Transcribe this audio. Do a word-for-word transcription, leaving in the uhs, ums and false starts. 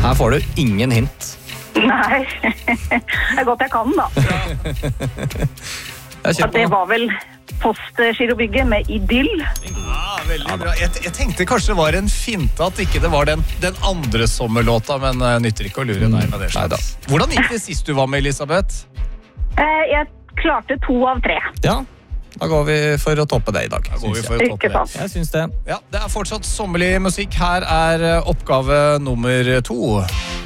Her får du ingen hint. Nei, det er godt jeg kan da. Ja, det var vel Postgirobygget med Idyll. Ja, veldig bra. Jeg, jeg tenkte kanskje det var en finte at ikke det var den, den andre sommerlåta, men uh, nytter ikke å lure deg med det. Neida. Hvordan gikk det sist du var med, Elisabeth? Eh, jeg klarte to av tre. Ja, da går vi for å toppe det i dag. Da går vi synes for jeg. å toppe Ikke sant. Jeg synes det. Ja, det er fortsatt sommerlig musikk. Her er uh, oppgave nummer to.